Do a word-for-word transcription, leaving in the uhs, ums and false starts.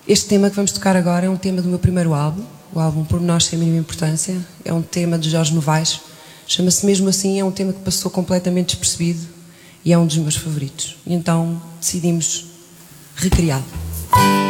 Este tema que vamos tocar agora é um tema do meu primeiro álbum, o álbum Pormenores Sem a Mínima Importância. É um tema de Jorge Novaes, chama-se mesmo assim, é um tema que passou completamente despercebido e é um dos meus favoritos. E então decidimos recriá-lo.